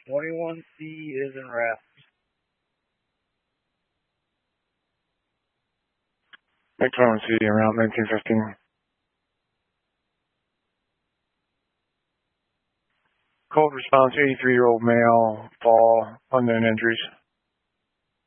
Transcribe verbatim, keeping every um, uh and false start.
twenty-one C is in rest. twenty-one C, around nineteen fifteen. Cold response, eighty-three-year-old male, fall, unknown injuries.